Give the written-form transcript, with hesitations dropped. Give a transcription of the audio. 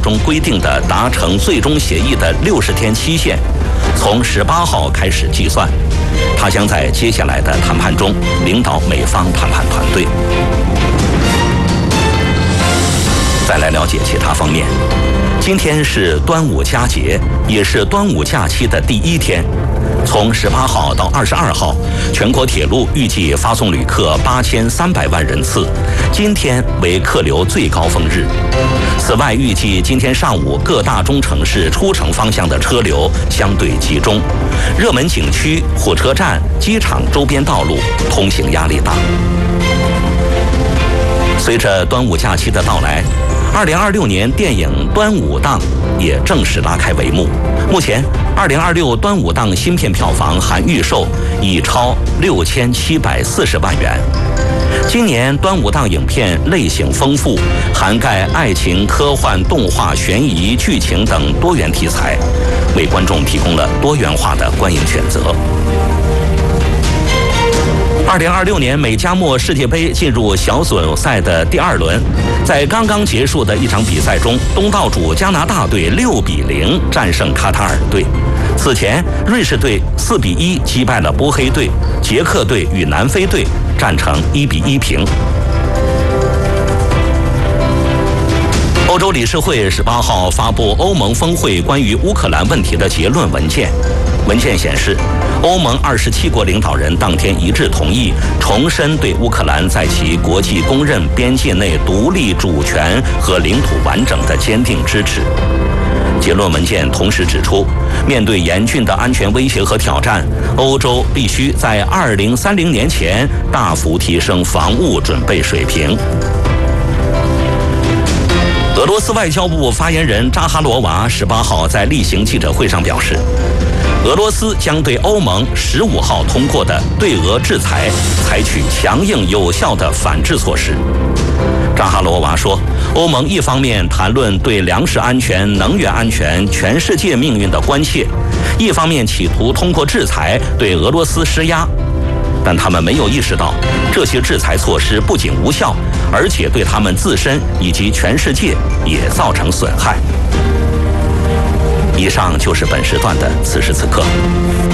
中规定的达成最终协议的60天期限，从18号开始计算。他将在接下来的谈判中领导美方谈判团队。再来了解其他方面。今天是端午佳节，也是端午假期的第一天。从18号到22号，全国铁路预计发送旅客8300万人次，今天为客流最高峰日。此外，预计今天上午各大中城市出城方向的车流相对集中，热门景区、火车站、机场周边道路通行压力大。随着端午假期的到来，2026年电影端午档也正式拉开帷幕。目前，2026端午档新片票房含预售已超6740万元。今年端午档影片类型丰富，涵盖爱情、科幻、动画、悬疑、剧情等多元题材，为观众提供了多元化的观影选择。2026年美加墨世界杯进入小组赛的第2轮，在刚刚结束的一场比赛中，东道主加拿大队6-0战胜卡塔尔队。此前，瑞士队4-1击败了波黑队，捷克队与南非队战成1-1平。欧洲理事会18号发布欧盟峰会关于乌克兰问题的结论文件。文件显示，欧盟27国领导人当天一致同意重申对乌克兰在其国际公认边界内独立主权和领土完整的坚定支持。结论文件同时指出，面对严峻的安全威胁和挑战，欧洲必须在2030年前大幅提升防务准备水平。俄罗斯外交部发言人扎哈罗娃18号在例行记者会上表示，俄罗斯将对欧盟15号通过的对俄制裁采取强硬有效的反制措施。扎哈罗娃说，欧盟一方面谈论对粮食安全、能源安全、全世界命运的关切，一方面企图通过制裁对俄罗斯施压，但他们没有意识到，这些制裁措施不仅无效，而且对他们自身以及全世界也造成损害。以上就是本时段的此时此刻。